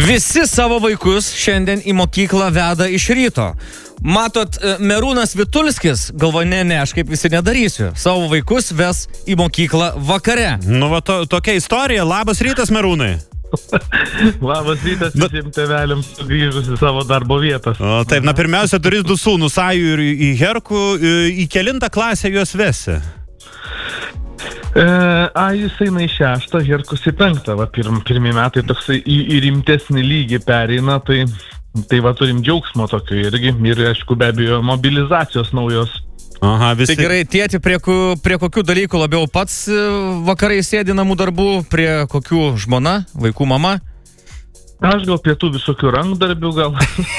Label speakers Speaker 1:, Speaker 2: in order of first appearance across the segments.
Speaker 1: Visi savo vaikus šiandien į mokyklą veda iš ryto. Matot, Merūnas Vitulskis galvoja, ne, aš kaip visi nedarysiu. Savo vaikus ves į mokyklą vakare.
Speaker 2: Nu, va, tokia istorija. Labas rytas, Merūnai.
Speaker 3: Labas rytas visiems tėveliams sugrįžus į savo darbo vietas.
Speaker 2: O, taip, pirmiausia, turi 2 sūnus, Ajų ir į Herkų. Į kelintą klasę juos vesi?
Speaker 3: Ajus eina į 6, Herkus į 5. Va, pirmi metai toksai į rimtesnį lygį pereina, tai va turim džiaugsmo tokio irgi. Ir aišku, be abejo, mobilizacijos naujos.
Speaker 2: Aha, visi.
Speaker 1: Tai gerai, tėti, prie kokių dalykų labiau pats vakarai sėdi namų darbų, prie kokių žmona, vaikų mama?
Speaker 3: Aš gal prie tų visokių rankdarbių gal.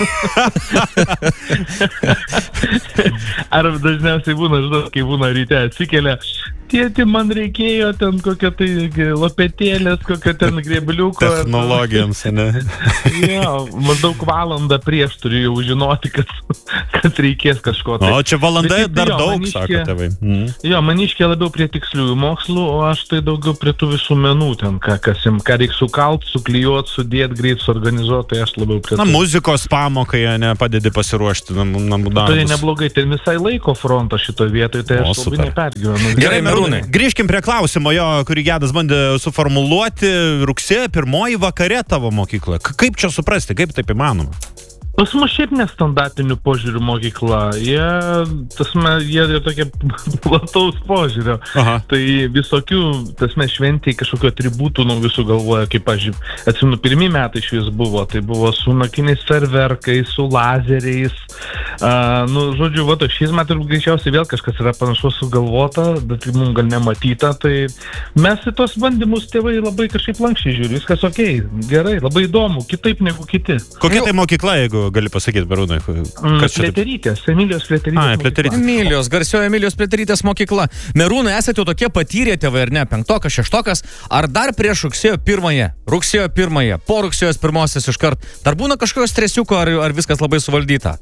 Speaker 3: Ar dažniausiai būna, žinot, kai būna ryte atsikelia, tėti, man reikėjo ten kokią tai lopetėlės, kokią ten grėbliuko.
Speaker 2: Technologijams, ne?
Speaker 3: Jo, maždaug valandą prieš turiu jau žinoti, kad reikės kažko.
Speaker 2: O čia valanda dar daug, sako tėvai.
Speaker 3: Jo, maniškė labiau prie tiksliųjų mokslų, o aš tai daugiau prie tų visų menų ten, ką reikia sukalt, suklijuot, sudėt, greit suorganizuot, tai aš labiau prie
Speaker 2: to. Na, muzikos pamokai, ne, padedi pasiruošti namų darbus.
Speaker 3: Tai neblogai, ten visai laiko fronto šito vietoje, tai aš labai nepergyvenu.
Speaker 2: Gerai, Merūnai, grįžkim prie klausimo, kurį Gedas bandė suformuluoti. Rugsėjo 1 vakare tavo mokykla. Kaip čia suprasti, kaip taip įmanoma?
Speaker 3: Pas mus šiaip nestandartinių požiūrių mokykla. Jie tokie plataus požiūrio. Aha. Tai visokių, šventėj kažkokių atributų nuo visų galvoja, kaip aš atsimenu, pirmi metai iš vis buvo. Tai buvo su nakiniais ferverkais, su lazeriais. Žodžiu, šiais metais greičiausiai vėl kažkas yra panašus sugalvota, bet mums gal nematyta. Tai mes į tos bandymus tėvai labai kažkaip lankščiai žiūri. Viskas okei, gerai, labai įdomu, kitaip negu kiti.
Speaker 2: Kokia tai mokykla, jeigu gali pasakyti, Merūnai?
Speaker 3: Plėterytės, Emilijos Plėterytės.
Speaker 1: Emilijos, garsioji Emilijos Plėterytės mokykla. Merūnai, esate jau tokie patyrę tėvai, ar ne? 5, 6, ar dar prieš rugsėjo 1, po rugsėjo 1 iškart, dar būna kažkokio stresiuko, ar viskas labai suvaldyta?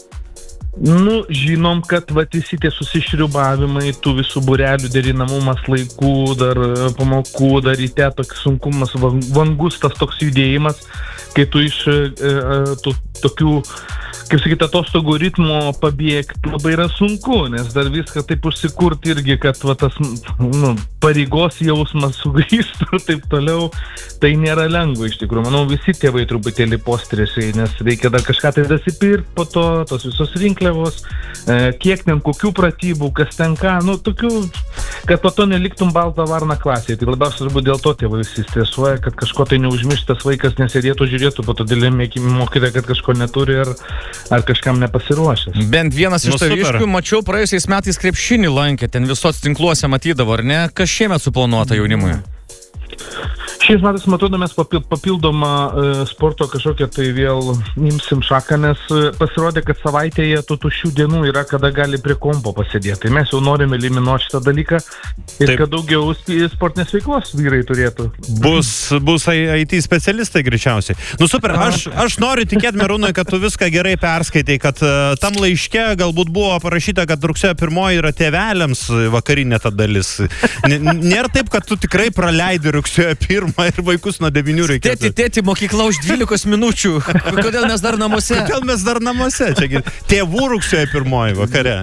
Speaker 3: Žinom, kad visi tie susišriubavimai, tų visų būrelių derinamumas laikų, dar pamokų, dar ryte toks sunkumas, vangus tas toks judėjimas, kai tu iš tokių, kaip sakyti, atostogų ritmo pabėgti labai yra sunku, nes dar viską taip užsikurti irgi, kad tas pareigos jausmas sugrįžtų ir taip toliau, tai nėra lengva iš tikrųjų. Manau, visi tėvai truputėlį postresiai, nes reikia dar kažką tai dasipirkti po to, tos visos rinkliavos, kiek ten kokių pratybų, kas ten ką, tokių, kad po to neliktum baltą varną klasėje. Tai labiausiai turbūt dėl to tėvai visi stresuoja, kad kažko tai neužmirštas vaikas nesėdėtų, žiūrėtų, po to dėlėm mokytoja, kad kažko neturi ar kažkam nepasiruošęs.
Speaker 1: Bent vienas iš taviškių, mačiau, praėjusiais metais krepšinį lankė, ten visos tinkluose matydavo, ar ne? Kas šiemet suplanuota jaunimui?
Speaker 3: Šiais metais, matau, mes papildomą sporto kažkokią tai vėl imsim šaką, nes pasirodė, kad savaitėje tų tuščių dienų yra, kada gali prie kompo pasėdėti. Tai mes jau norime eliminuoti šitą dalyką ir taip, kad daugiau sportinės veiklos vyrai turėtų.
Speaker 2: Bus IT specialistai greičiausiai. Super, aš noriu tikėti, Merūnai, kad tu viską gerai perskaitai, kad tam laiške galbūt buvo parašyta, kad rugsėjo 1 yra tėveliams vakarinė ta dalis. Nėra taip, kad tu tikrai praleidi rugsėjo 1 ir vaikus nuo 9 reikėtų.
Speaker 1: Tėti, mokykla už 12 minučių. Kodėl mes dar namuose? Čia tėvų rugsėjo 1 vakare.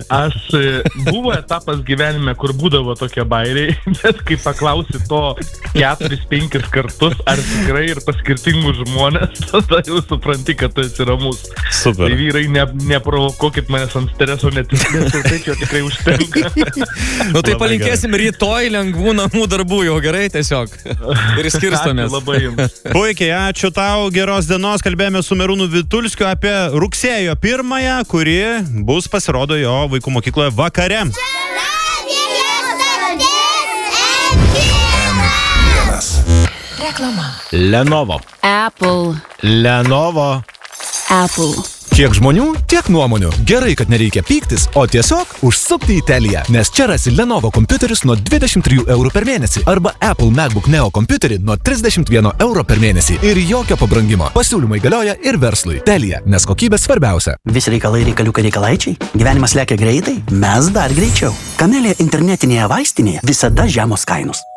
Speaker 3: Buvo etapas gyvenime, kur būdavo tokie bairiai, bet kai paklausi to 4-5 kartus, ar tikrai ir pas skirtingus žmonės, tada jau supranti, kad tu esi ramus.
Speaker 2: Super.
Speaker 3: Tai vyrai, neprovokuokit manęs ant streso, tai čia tikrai užtenka.
Speaker 1: Tai palinkėsim rytoj lengvų namų darbų jau gerai tiesiog. Ir skirstomės.
Speaker 2: Puikiai, ačiū tau, geros dienos. Kalbėjome su Merūnu Vitulskiu apie rugsėjo 1, kuri bus pasirodo jo vaikų mokykloje vakare.
Speaker 4: Reklama.
Speaker 5: Lenovo.
Speaker 4: Apple.
Speaker 5: Kiek žmonių, tiek nuomonių. Gerai, kad nereikia pyktis, o tiesiog užsukti į Teliją, nes čia rasi Lenovo kompiuterius nuo 23 eurų per mėnesį arba Apple MacBook Neo kompiuterį nuo 31 euro per mėnesį ir jokio pabrangimo. Pasiūlymai galioja ir verslui. Telija, nes kokybė svarbiausia.
Speaker 6: Visi reikalaičiai? Gyvenimas lekia greitai? Mes dar greičiau. Kamelė internetinėje vaistinėje visada žemos kainos.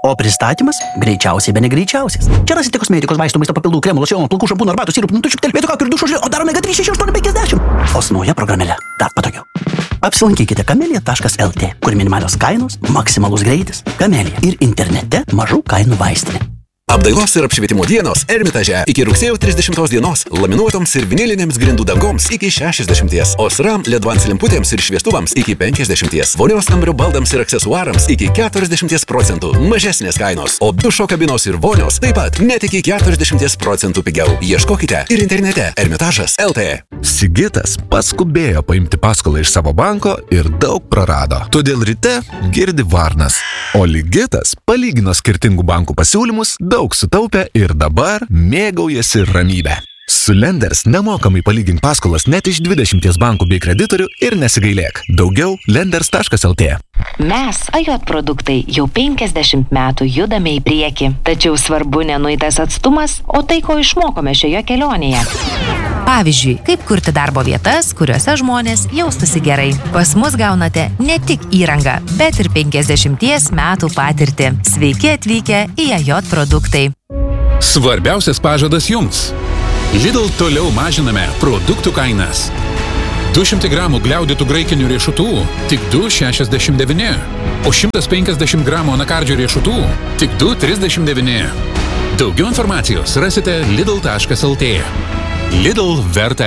Speaker 6: O pristatymas greičiausiai be negreičiausias. Čia rasite kosmetikos, vaistų, maisto papildų, kremų, locionų, plaukų šampūnų, arbatų, sirupų, nutučių, vietoj kaukių ir dušo žilio, o dar omega 3 6850. O su nauja programėle dar patogiau. Apsilankykite kamelija.lt, kur minimalios kainos, maksimalus greitis. Kamelija ir internete mažų kainų vaistinė.
Speaker 4: Apdailos ir apšvietimo dienos Ermitaže iki rugsėjo 30 dienos laminuotoms ir vinilinėms grindų dangoms iki 60, Osram ledvans lemputėms ir šviestuvams iki 50, vonios kambario baldams ir aksesuarams iki 40% mažesnės kainos, o dušo kabinos ir vonios taip pat net iki 40% pigiau. Ieškokite ir internete Ermitažas LT.
Speaker 5: Sigitas paskubėjo paimti paskolą iš savo banko ir daug prarado. Todėl ryte girdi varnas. O Ligitas palygino skirtingų bankų pasiūlymus, daug sutaupė ir dabar mėgaujasi ramybę. Su Lenders nemokamai palygink paskolas net iš 20 bankų bei kreditorių ir nesigailėk. Daugiau lenders.lt.
Speaker 7: Mes, AJ produktai, jau 50 metų judame į priekį. Tačiau svarbu nenueitas atstumas, o tai, ko išmokome šioje kelionėje. Pavyzdžiui, kaip kurti darbo vietas, kuriuose žmonės jaustųsi gerai. Pas mus gaunate ne tik įrangą, bet ir 50 metų patirtį. Sveiki atvykę į AJ produktai.
Speaker 8: Svarbiausias pažadas jums. Lidl toliau mažiname produktų kainas. 200 gramų gliaudytų graikinių riešutų tik 2,69, o 150 gramų anakardžių riešutų tik 2,39. Daugiau informacijos rasite lidl.lt. Lidl verta.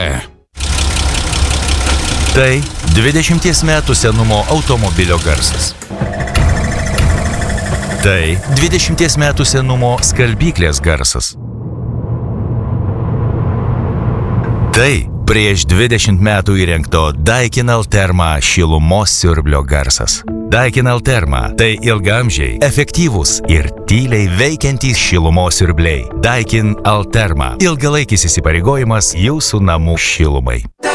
Speaker 9: Tai 20 metų senumo automobilio garsas. Tai 20 metų senumo skalbyklės garsas. Tai prieš 20 metų įrengto Daikin Alterma šilumos siurblio garsas. Daikin Alterma – tai ilgaamžiai, efektyvūs ir tyliai veikiantys šilumos siurbliai. Daikin Alterma – ilgalaikis įsipareigojimas jūsų namų šilumai.